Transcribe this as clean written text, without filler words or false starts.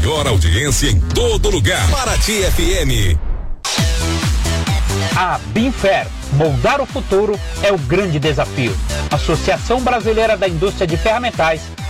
maior audiência em todo lugar. Paraty FM. A Binfer, moldar o futuro é o grande desafio. Associação Brasileira da Indústria de Ferramentais